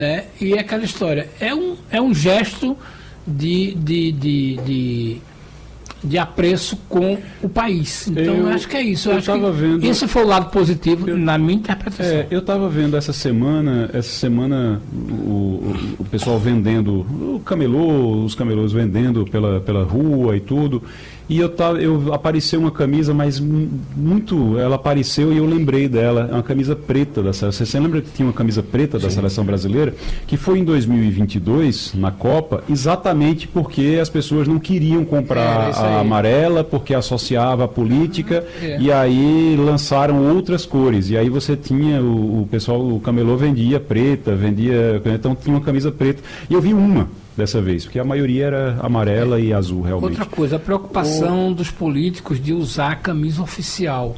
né? E é aquela história, é um gesto de apreço com o país. Então, eu acho que é isso. Eu acho que esse foi o lado positivo na minha interpretação. Eu estava vendo essa semana o pessoal vendendo, os camelôs vendendo pela rua e tudo. E apareceu uma camisa, mas ela apareceu e eu lembrei dela, é uma camisa preta da seleção. Você lembra que tinha uma camisa preta da seleção brasileira? Que foi em 2022, na Copa, exatamente porque as pessoas não queriam comprar a amarela, porque associava a política, e aí lançaram outras cores. E aí você tinha, o pessoal, o camelô vendia preta, então tinha uma camisa preta. E eu vi uma dessa vez, porque a maioria era amarela e azul, realmente. Outra coisa, a preocupação dos políticos de usar a camisa oficial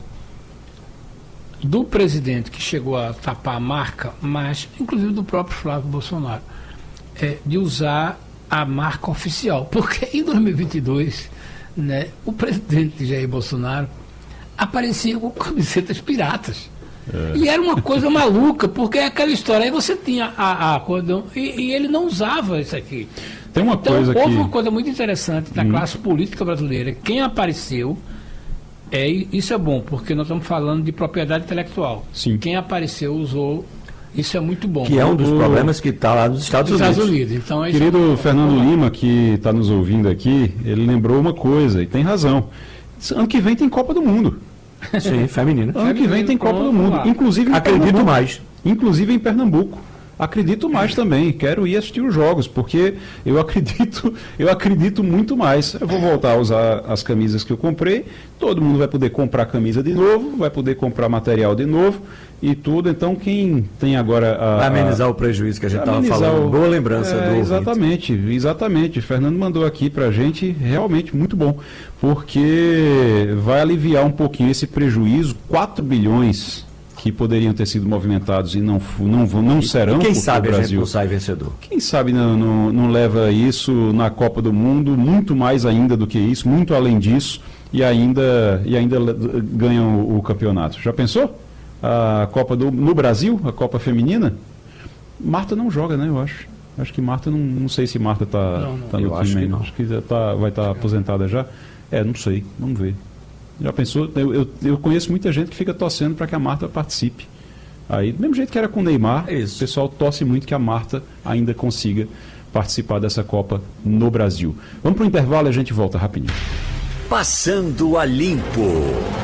do presidente, que chegou a tapar a marca, mas inclusive do próprio Flávio Bolsonaro, de usar a marca oficial, porque em 2022, né, o presidente Jair Bolsonaro aparecia com camisetas piratas. E era uma coisa maluca, porque é aquela história, aí você tinha a cordão, e ele não usava isso aqui. Tem uma coisa houve uma coisa muito interessante da classe política brasileira. Quem apareceu, isso é bom, porque nós estamos falando de propriedade intelectual. Sim. Quem apareceu usou, isso é muito bom. Que é um dos problemas que está lá nos Estados Unidos. Então, querido Fernando Lima, que está nos ouvindo aqui, ele lembrou uma coisa, e tem razão. Ano que vem tem Copa do Mundo. Sim, feminino. Ano que vem tem Copa do Mundo. Lá. Inclusive em Acredito Pernambuco. mais. Inclusive em Pernambuco. Acredito mais também. Quero ir assistir os jogos, porque eu acredito muito mais. Eu vou voltar a usar as camisas que eu comprei. Todo mundo vai poder comprar camisa de novo, vai poder comprar material de novo e tudo. Então quem tem agora vai amenizar o prejuízo que a gente estava falando. Boa lembrança do Exatamente. Fernando mandou aqui pra gente, realmente muito bom, porque vai aliviar um pouquinho esse prejuízo, 4 bilhões que poderiam ter sido movimentados e não serão. Quem sabe Brasil. A gente não sai vencedor. Quem sabe não leva isso na Copa do Mundo, muito mais ainda do que isso, muito além disso, e ainda ganham o campeonato. Já pensou? A Copa no Brasil, a Copa Feminina? Marta não joga, né? Eu acho. Acho que Marta, não sei se Marta está no time ainda. Acho que vai estar aposentada já. Não sei, vamos ver. Já pensou? Eu conheço muita gente que fica torcendo para que a Marta participe. Aí, do mesmo jeito que era com o Neymar, o pessoal torce muito que a Marta ainda consiga participar dessa Copa no Brasil. Vamos para o intervalo e a gente volta rapidinho. Passando a Limpo.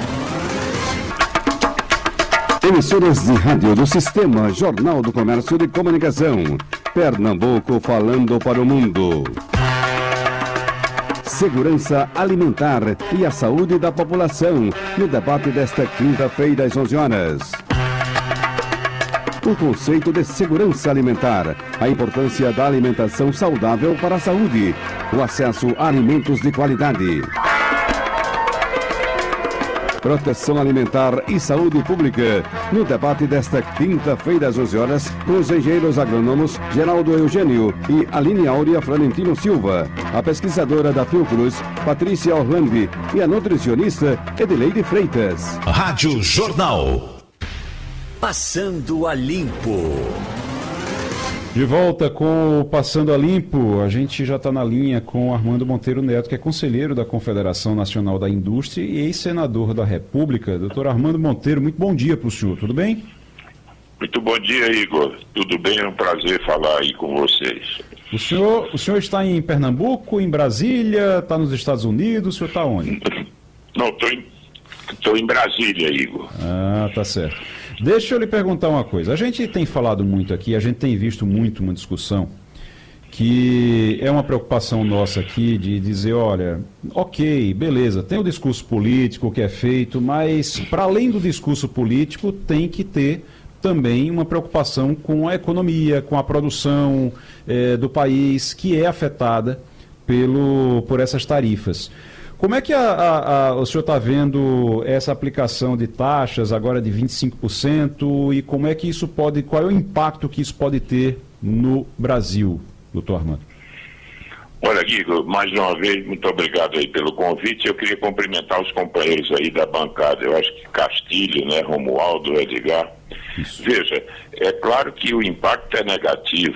Emissoras de rádio do Sistema Jornal do Comércio de Comunicação. Pernambuco falando para o mundo. Segurança alimentar e a saúde da população no debate desta quinta-feira às 11 horas. O conceito de segurança alimentar, a importância da alimentação saudável para a saúde, o acesso a alimentos de qualidade. Proteção alimentar e saúde pública, no debate desta quinta-feira às 11 horas, com os engenheiros agrônomos Geraldo Eugênio e Aline Áurea Florentino Silva, a pesquisadora da Fiocruz, Patrícia Orlandi, e a nutricionista Edileide Freitas. Rádio Jornal. Passando a Limpo. De volta com o Passando a Limpo, a gente já está na linha com Armando Monteiro Neto, que é conselheiro da Confederação Nacional da Indústria e ex-senador da República. Doutor Armando Monteiro, muito bom dia para o senhor, tudo bem? Muito bom dia, Igor. Tudo bem? É um prazer falar aí com vocês. O senhor está em Pernambuco, em Brasília, está nos Estados Unidos, o senhor está onde? Não, estou em Brasília, Igor. Ah, tá certo. Deixa eu lhe perguntar uma coisa. A gente tem falado muito aqui, a gente tem visto muito uma discussão que é uma preocupação nossa aqui de dizer, olha, ok, beleza, tem o discurso político que é feito, mas para além do discurso político tem que ter também uma preocupação com a economia, com a produção do país que é afetada por essas tarifas. Como é que o senhor está vendo essa aplicação de taxas agora de 25% e como é que isso qual é o impacto que isso pode ter no Brasil, doutor Armando? Olha, Guigo, mais uma vez, muito obrigado aí pelo convite. Eu queria cumprimentar os companheiros aí da bancada. Eu acho que Castilho, né, Romualdo, Edgar. Isso. Veja, é claro que o impacto é negativo,